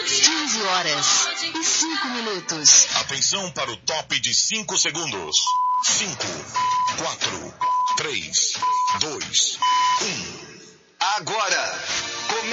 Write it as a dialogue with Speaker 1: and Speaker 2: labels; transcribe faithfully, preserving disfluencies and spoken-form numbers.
Speaker 1: quinze horas e cinco minutos.
Speaker 2: Atenção para o top de cinco segundos. cinco, quatro, três, dois,